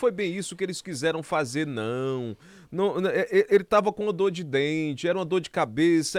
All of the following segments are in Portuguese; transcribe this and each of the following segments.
foi bem isso que eles quiseram fazer, não. Não, ele estava com uma dor de dente, era uma dor de cabeça,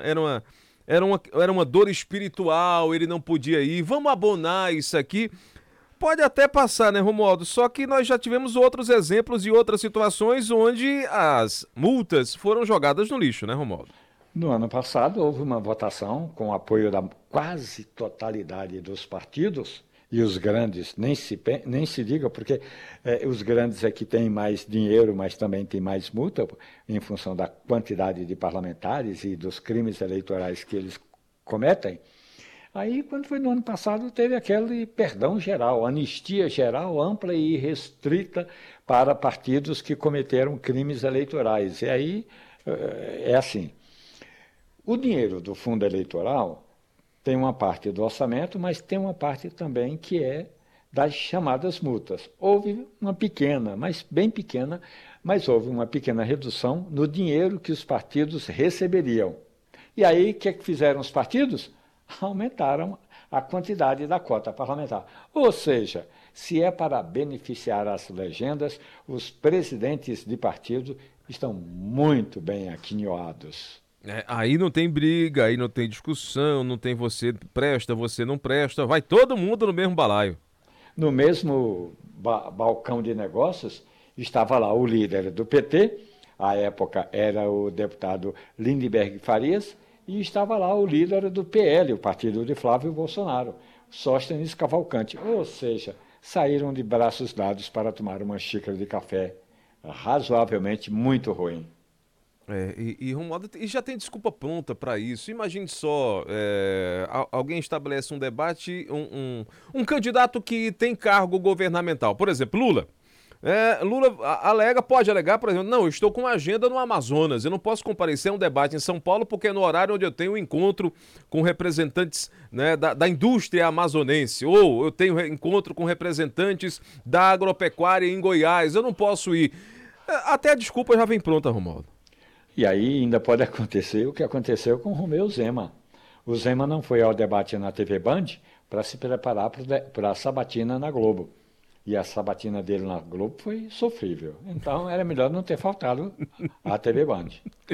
era uma dor espiritual, ele não podia ir. Vamos abonar isso aqui. Pode até passar, né, Romualdo? Só que nós já tivemos outros exemplos e outras situações onde as multas foram jogadas no lixo, né, Romualdo? No ano passado, houve uma votação com o apoio da quase totalidade dos partidos, e os grandes nem se diga, porque os grandes é que têm mais dinheiro, mas também têm mais multa, em função da quantidade de parlamentares e dos crimes eleitorais que eles cometem. Aí, quando foi no ano passado, teve aquele perdão geral, anistia geral, ampla e restrita para partidos que cometeram crimes eleitorais. E aí é assim. O dinheiro do fundo eleitoral tem uma parte do orçamento, mas tem uma parte também que é das chamadas multas. Houve uma pequena, mas bem pequena, mas houve uma pequena redução no dinheiro que os partidos receberiam. E aí, o que é que fizeram os partidos? Aumentaram a quantidade da cota parlamentar. Ou seja, se é para beneficiar as legendas, os presidentes de partido estão muito bem aquinhoados. Aí não tem briga, aí não tem discussão, não tem você presta, você não presta, vai todo mundo no mesmo balaio. No mesmo balcão de negócios estava lá o líder do PT, à época era o deputado Lindenberg Farias, e estava lá o líder do PL, o partido de Flávio Bolsonaro, Sóstenes Cavalcante. Ou seja, saíram de braços dados para tomar uma xícara de café razoavelmente muito ruim. Romualdo, e já tem desculpa pronta para isso. Imagine só, alguém estabelece um debate, um candidato que tem cargo governamental, por exemplo, Lula. Lula alega, pode alegar, por exemplo, não, eu estou com agenda no Amazonas, eu não posso comparecer a um debate em São Paulo porque é no horário onde eu tenho um encontro com representantes, né, da indústria amazonense, ou eu tenho encontro com representantes da agropecuária em Goiás, eu não posso ir. Até a desculpa já vem pronta, Romualdo. E aí ainda pode acontecer o que aconteceu com o Romeu Zema. O Zema não foi ao debate na TV Band para se preparar para a sabatina na Globo. E a sabatina dele na Globo foi sofrível. Então era melhor não ter faltado à TV Band.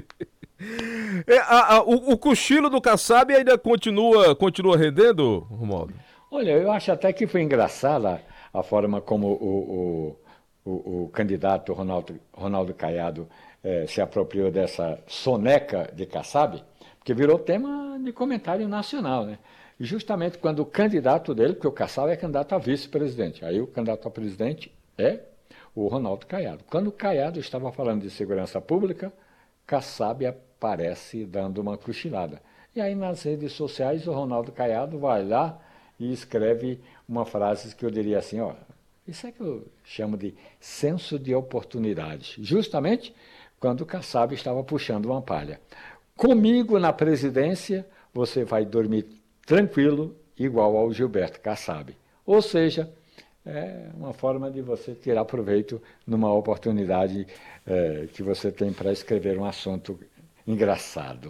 O cochilo do Kassab ainda continua rendendo, Romualdo? Olha, eu acho até que foi engraçada a forma como o candidato Ronaldo Caiado se apropriou dessa soneca de Kassab, porque virou tema de comentário nacional, né? E justamente quando o candidato dele, porque o Kassab é candidato a vice-presidente, aí o candidato a presidente é o Ronaldo Caiado. Quando o Caiado estava falando de segurança pública, Kassab aparece dando uma cochilada. E aí nas redes sociais o Ronaldo Caiado vai lá e escreve uma frase que eu diria assim, ó, isso é que eu chamo de senso de oportunidade. Justamente quando o Kassab estava puxando uma palha. Comigo na presidência, você vai dormir tranquilo, igual ao Gilberto Kassab. Ou seja, é uma forma de você tirar proveito numa oportunidade que você tem para escrever um assunto engraçado.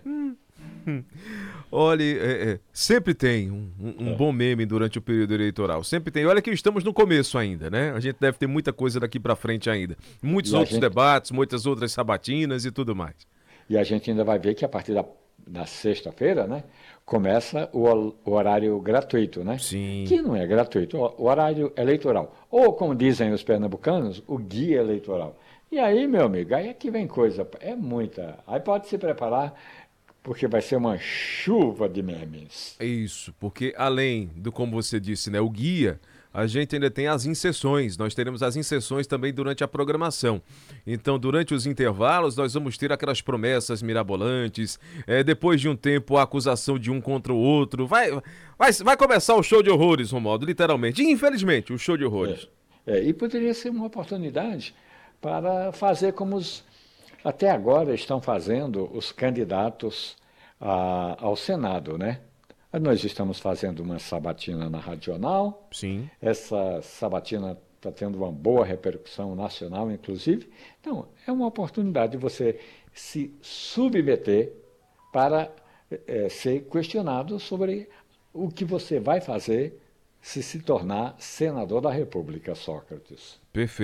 Olha, sempre tem um bom meme durante o período eleitoral. Sempre tem. Olha que estamos no começo ainda, né? A gente deve ter muita coisa daqui pra frente ainda. Muitos E a outros gente, debates, muitas outras sabatinas e tudo mais. e a gente ainda vai ver que a partir da sexta-feira, né, começa o horário gratuito, né? Sim. Que não é gratuito, o horário eleitoral. Ou, como dizem os pernambucanos, o guia eleitoral. E aí, meu amigo, aí é que vem coisa, é muita. Aí pode se preparar, porque vai ser uma chuva de memes. É isso, porque além do, como você disse, né, o guia, a gente ainda tem as inserções. Nós teremos as inserções também durante a programação. Então, durante os intervalos, nós vamos ter aquelas promessas mirabolantes. Depois de um tempo, a acusação de um contra o outro. Vai começar o show de horrores, Romualdo, literalmente. Infelizmente, o show de É, horrores. e poderia ser uma oportunidade para fazer como até agora estão fazendo os candidatos ao Senado, né? Nós estamos fazendo uma sabatina na Radional, Sim. essa sabatina está tendo uma boa repercussão nacional, inclusive. Então, é uma oportunidade de você se submeter para ser questionado sobre o que você vai fazer se tornar senador da República, Sócrates. Perfeito.